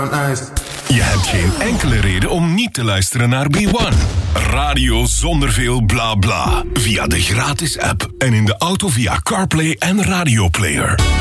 Je hebt geen enkele reden om niet te luisteren naar B1. Radio zonder veel bla bla. Via de gratis app en in de auto via CarPlay en Radio Player.